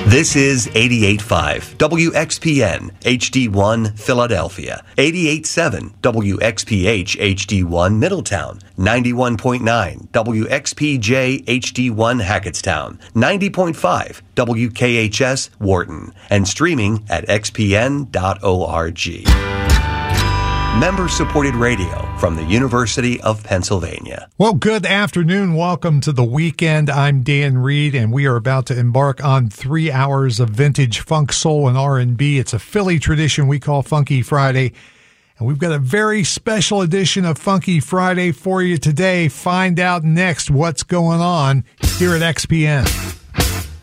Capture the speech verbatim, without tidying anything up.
This is eighty-eight point five W X P N H D one Philadelphia, eighty-eight point seven W X P H H D one Middletown, ninety-one point nine W X P J H D one Hackettstown, ninety point five W K H S Wharton, and streaming at x p n dot org. Member-supported radio from the University of Pennsylvania. Well, good afternoon. Welcome to the weekend. I'm Dan Reed, and we are about to embark on three hours of vintage funk, soul, and R and B. It's a Philly tradition we call Funky Friday, and we've got a very special edition of Funky Friday for you today. Find out next what's going on here at X P N.